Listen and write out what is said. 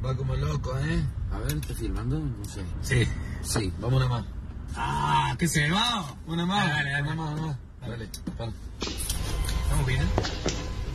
Va como loco, ¿eh? A ver, ¿estás filmando? No sé. Sí. Sí, vamos una más. ¡Ah! ¡Qué se va! Una más. Dale, dale. Una más. Dale, para. ¿Estamos bien?